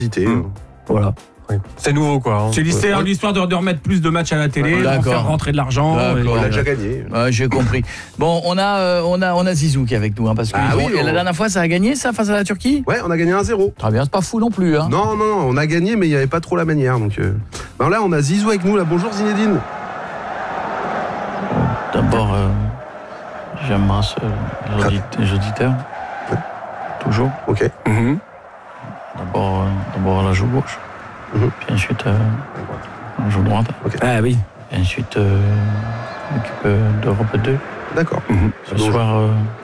Voilà. Oui. C'est nouveau, quoi. C'est l'histoire de remettre plus de matchs à la télé, de faire rentrer de l'argent. On a déjà gagné. J'ai compris. Bon, on a Zizou qui est avec nous, hein, parce que la dernière fois, ça a gagné, ça, face à la Turquie. Ouais, on a gagné 1-0. Très bien, c'est pas fou non plus. Hein. Non, on a gagné, mais il n'y avait pas trop la manière. Donc, là, on a Zizou avec nous. Là. Bonjour Zinedine. D'abord, j'embrasse les auditeurs. Ouais. Toujours. Ok. Mm-hmm. D'abord la joue gauche. Puis ensuite la joue droite. Okay. Ah oui. Et ensuite l'équipe d'Europe 2. D'accord. Ce soir